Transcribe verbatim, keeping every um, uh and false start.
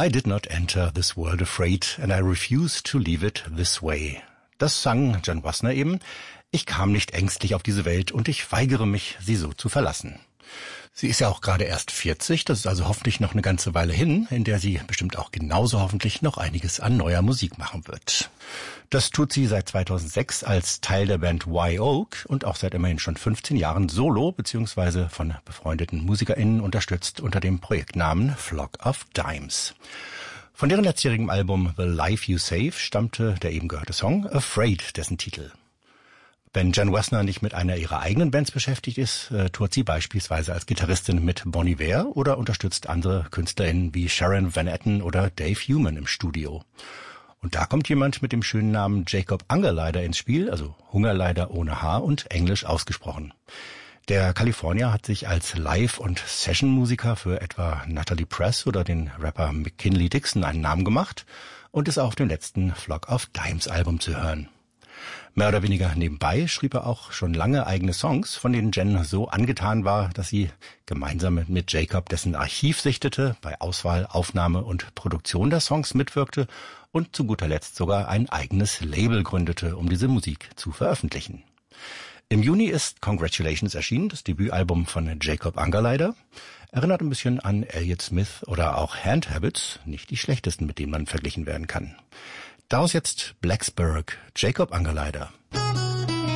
I did not enter this world afraid and I refuse to leave it this way. Das sang Jen Wasner eben. Ich kam nicht ängstlich auf diese Welt und ich weigere mich, sie so zu verlassen. Sie ist ja auch gerade erst vierzig, das ist also hoffentlich noch eine ganze Weile hin, in der sie bestimmt auch genauso hoffentlich noch einiges an neuer Musik machen wird. Das tut sie seit zweitausendsechs als Teil der Band Wye Oak und auch seit immerhin schon fünfzehn Jahren solo bzw. von befreundeten MusikerInnen unterstützt unter dem Projektnamen Flock of Dimes. Von deren letztjährigem Album The Life You Save stammte der eben gehörte Song Afraid, dessen Titel. Wenn Jen Wasner nicht mit einer ihrer eigenen Bands beschäftigt ist, äh, tourt sie beispielsweise als Gitarristin mit Bon Iver oder unterstützt andere KünstlerInnen wie Sharon Van Etten oder Dave Human im Studio. Und da kommt jemand mit dem schönen Namen Jacob Angerleider ins Spiel, also Hungerleider ohne H und englisch ausgesprochen. Der Kalifornier hat sich als Live- und Session-Musiker für etwa Natalie Press oder den Rapper McKinley Dixon einen Namen gemacht und ist auch auf dem letzten Flock of Dimes Album zu hören. Mehr oder weniger nebenbei schrieb er auch schon lange eigene Songs, von denen Jen so angetan war, dass sie gemeinsam mit Jacob dessen Archiv sichtete, bei Auswahl, Aufnahme und Produktion der Songs mitwirkte und zu guter Letzt sogar ein eigenes Label gründete, um diese Musik zu veröffentlichen. Im Juni ist Congratulations erschienen, das Debütalbum von Jacob Angerleider. Erinnert ein bisschen an Elliott Smith oder auch Hand Habits, nicht die schlechtesten, mit denen man verglichen werden kann. Daraus jetzt Blacksburg, Jacob Angerleider.